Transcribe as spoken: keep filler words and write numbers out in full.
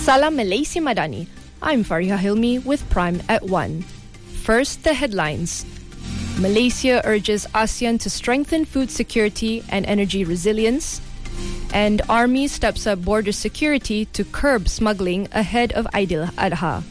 Salam Malaysia Madani. I'm Fariha Hilmi with Prime at one. First, the headlines. Malaysia urges ASEAN to strengthen food security and energy resilience. And Army steps up border security to curb smuggling ahead of Aidil Adha.